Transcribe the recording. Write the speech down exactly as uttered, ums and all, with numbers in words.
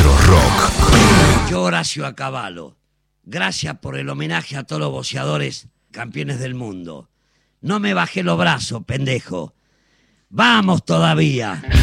Retro Rock. Yo, Horacio Acabalo, gracias por el homenaje a todos los boxeadores campeones del mundo. No me bajé los brazos, pendejo. ¡Vamos todavía!